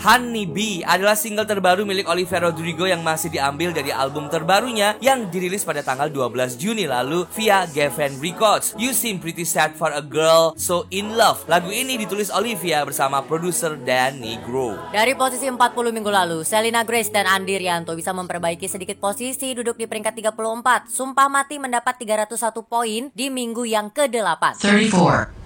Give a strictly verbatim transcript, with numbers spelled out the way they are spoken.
Honey Bee adalah single terbaru milik Olivia Rodrigo yang masih diambil dari album terbarunya yang dirilis pada tanggal dua belas Juni lalu via Geffen Records. You Seem Pretty Sad for a Girl So In Love. Lagu ini ditulis Olivia bersama produser Dan Nigro. Dari posisi empat puluh minggu lalu, Selena Grace dan Andi Rianto bisa memperbaiki sedikit posisi, duduk di peringkat tiga puluh empat. Sumpah Mati mendapat tiga ratus satu poin di minggu yang kedelapan. thirty-four